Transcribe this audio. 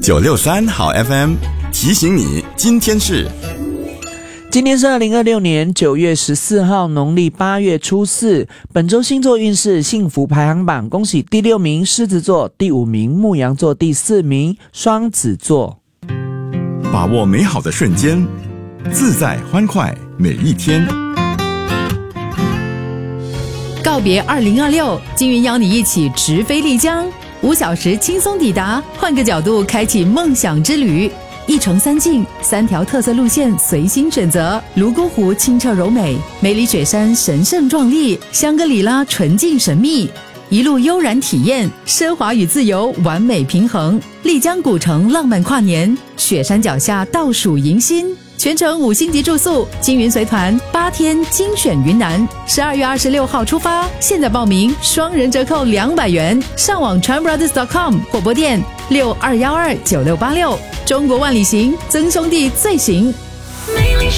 963好 FM 提醒你，今天是 2026年9月14号，农历8月初4。本周星座运势幸福排行榜，恭喜第6名狮子座，第5名牧羊座，第4名双子座。 把握美好的瞬间，自在欢快每一天。 告别2026，金云邀你一起直飞丽江，5小时轻松抵达，换个角度开启梦想之旅。1城3境，3条特色路线随心选择。泸沽湖清澈柔美，梅里雪山神圣壮丽，香格里拉纯净神秘。一路悠然体验，奢华与自由完美平衡。丽江古城浪漫跨年，雪山脚下倒数迎新。全程5星级住宿，金云随团8天精选云南，12月26号出发，现在报名双人折扣200元，上网 tranbrothers.com 或拨电62129686。中国万里行，曾兄弟最行。